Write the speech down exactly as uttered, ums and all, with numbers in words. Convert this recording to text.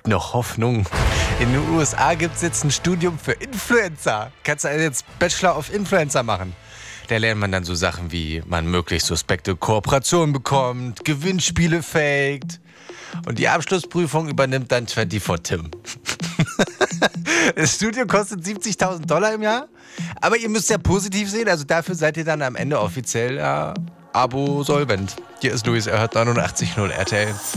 noch Hoffnung. In den U S A gibt es jetzt ein Studium für Influencer. Kannst du also jetzt Bachelor of Influencer machen. Da lernt man dann so Sachen wie, man möglichst suspekte Kooperationen bekommt, Gewinnspiele faked. Und die Abschlussprüfung übernimmt dann vierundzwanzig Tim. Das Studium kostet siebzigtausend Dollar im Jahr. Aber ihr müsst ja positiv sehen, also dafür seid ihr dann am Ende offiziell ja, Abo-solvent. Hier ist Luis, er hört neunundachtzig Komma null R T L.